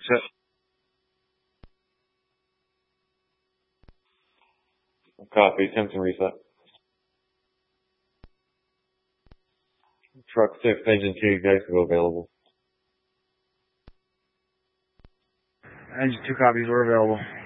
So, copy. Attempt and reset. Truck 6, engine 2, guys go available. Engine 2 copies were available.